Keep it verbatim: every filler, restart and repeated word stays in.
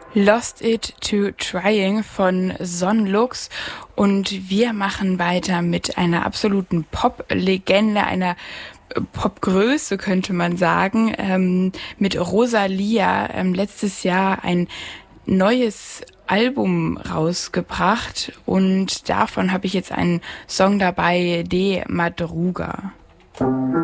Lost It to Trying von Sonlux, und wir machen weiter mit einer absoluten Pop-Legende, einer Popgröße könnte man sagen, ähm, mit Rosalia, ähm, letztes Jahr ein neues Album rausgebracht, und davon habe ich jetzt einen Song dabei, De Madruga.